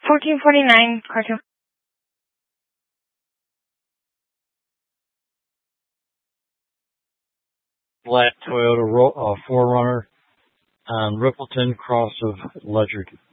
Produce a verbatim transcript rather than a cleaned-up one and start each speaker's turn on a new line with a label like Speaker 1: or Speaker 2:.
Speaker 1: fourteen forty-nine, cartoon.
Speaker 2: Black Toyota Ro- uh, four runner, and Rippleton cross of Ledyard.